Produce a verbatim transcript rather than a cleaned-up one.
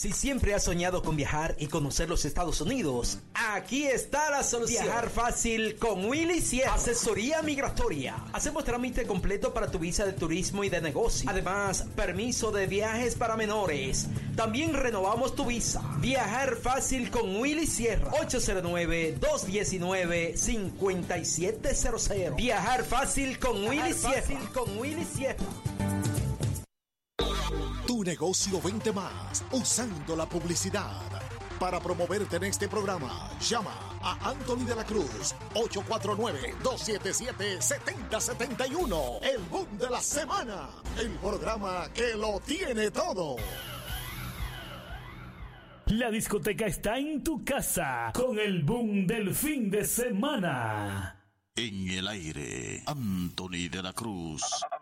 Si siempre has soñado con viajar y conocer los Estados Unidos, aquí está la solución. Viajar fácil con Willy Sierra. Asesoría migratoria. Hacemos trámite completo para tu visa de turismo y de negocio. Además, permiso de viajes para menores. También renovamos tu visa. Viajar fácil con Willy Sierra. ocho cero nueve, dos uno nueve, cinco siete cero cero. Viajar fácil con Viajar Willy Sierra. Fácil con Willy Sierra. Tu negocio vende más usando la publicidad. Para promoverte en este programa, llama a Anthony de la Cruz, ocho cuatro nueve, dos siete siete, siete cero siete uno. El boom de la semana. El programa que lo tiene todo. La discoteca está en tu casa con el boom del fin de semana. En el aire, Anthony de la Cruz.